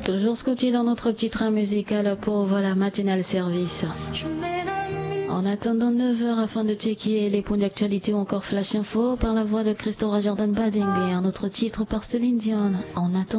Toujours scotché dans notre petit train musical pour la matinale service. En attendant 9h afin de checker les points d'actualité ou encore flash info par la voix de Christophe Jordan Bading et un autre titre par Céline Dion. En attendant